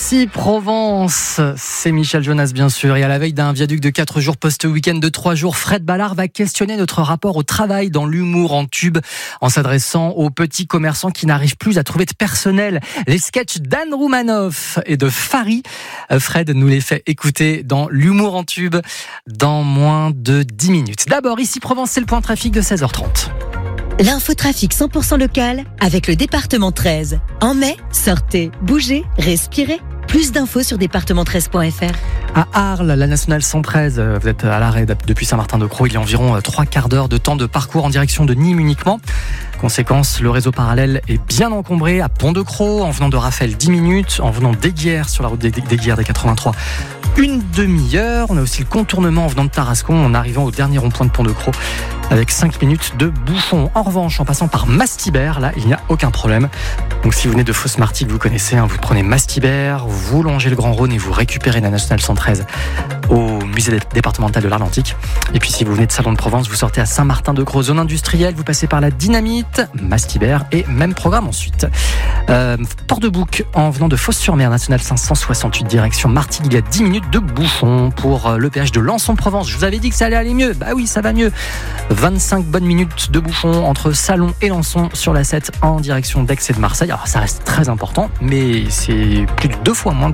Ici Provence, c'est Michel Jonas bien sûr, et à la veille d'un viaduc de 4 jours post-week-end de 3 jours, Fred Ballard va questionner notre rapport au travail dans l'humour en tube en s'adressant aux petits commerçants qui n'arrivent plus à trouver de personnel. Les sketchs d'Anne Roumanoff et de Fari, Fred nous les fait écouter dans l'humour en tube dans moins de 10 minutes. D'abord, ici Provence, c'est le point trafic de 16h30. L'infotrafic 100% local avec le département 13. En mai, sortez, bougez, respirez. Plus d'infos sur département13.fr. À Arles, la nationale 113, vous êtes à l'arrêt depuis Saint-Martin-de-Crau. Il y a environ 3 quarts d'heure de temps de parcours en direction de Nîmes uniquement. Conséquence, le réseau parallèle est bien encombré à Pont-de-Crau, en venant de Raphaël 10 minutes, en venant d'Aiguières sur la route d'Aiguières des 83. Une demi-heure. On a aussi le contournement en venant de Tarascon, en arrivant au dernier rond-point de Pont-de-Crau, avec 5 minutes de bouchon. En revanche, en passant par Mastibert, là, il n'y a aucun problème. Donc si vous venez de Fos-Marty, que vous connaissez, vous prenez Mastibert, vous longez le Grand Rhône et vous récupérez la nationale 113 au musée départemental de l'Atlantique. Et puis si vous venez de Salon de Provence, vous sortez à Saint-Martin-de-Crau, zone industrielle, vous passez par la Dynamite, Mastibert et même programme ensuite. Port-de-Bouc, en venant de Fos-sur-Mer, nationale 568, direction Martigues, 10 minutes de bouchon pour le péage de Lançon-Provence. Je vous avais dit que ça allait aller mieux. Bah oui, ça va mieux. 25 bonnes minutes de bouchon entre Salon et Lançon sur la 7 en direction d'Aix et de Marseille. Alors ça reste très important, mais c'est plus de 2 fois moins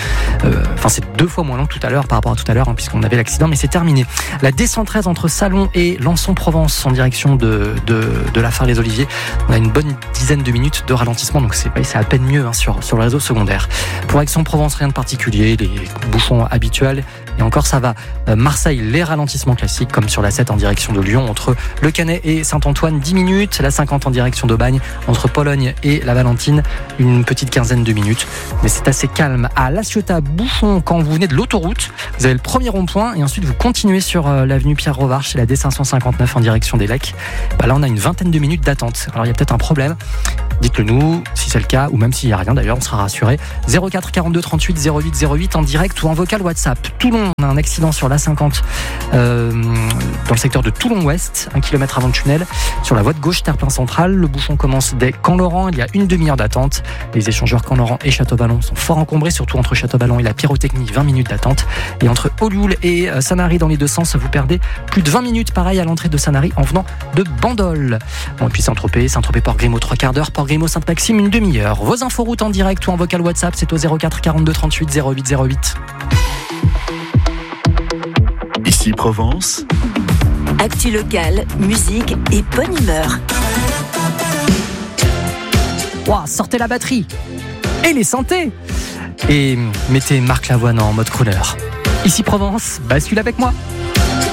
c'est 2 fois moins long que tout à l'heure par rapport à tout à l'heure, puisqu'on avait l'accident, mais c'est terminé. La D113 entre Salon et Lançon-Provence en direction de la Phare-les-Oliviers. On a une bonne dizaine de minutes de ralentissement, donc c'est à peine mieux sur le réseau secondaire. Pour Aix-en-Provence, rien de particulier, les bouchons habituels. Et encore, ça va. Marseille, les ralentissements classiques, comme sur la 7 en direction de Lyon, entre Le Canet et Saint-Antoine, 10 minutes. La 50 en direction d'Aubagne, entre Pologne et la Valentine, une petite quinzaine de minutes. Mais c'est assez calme. À La Ciotat, bouchon quand vous venez de l'autoroute. Vous avez le premier rond-point et ensuite vous continuez sur l'avenue Pierre-Rovarch, c'est la D559 en direction des Lecs. Là, on a une vingtaine de minutes d'attente. Alors, il y a peut-être un problème. Dites-le nous, si c'est le cas, ou même s'il n'y a rien d'ailleurs, on sera rassuré. 04 42 38 08 08 en direct ou en vocal WhatsApp. Toulon, on a un accident sur l'A50 dans le secteur de Toulon-Ouest, 1 km avant le tunnel, sur la voie de gauche, terre-plein central. Le bouchon commence dès Camp-Laurent, il y a une demi-heure d'attente. Les échangeurs Camp-Laurent et Château-Vallon sont fort encombrés, surtout entre Château-Vallon et la Pyrotechnie, 20 minutes d'attente. Et entre Olioul et Sanary dans les deux sens, vous perdez plus de 20 minutes, pareil à l'entrée de Sanary en venant de Bandol. Bon, et puis Saint-Tropez, Port-Grimaud, 3 quarts d'heure, Port-Grimaud, Sainte-Maxime, une demi-heure. Vos inforoutes en direct ou en vocal WhatsApp, c'est au 04 42 38 08 08. Ici Provence. Actu locale, musique et bonne humeur. Wow, sortez la batterie et les santé et mettez Marc Lavoine en mode crooner. Ici Provence, bascule avec moi.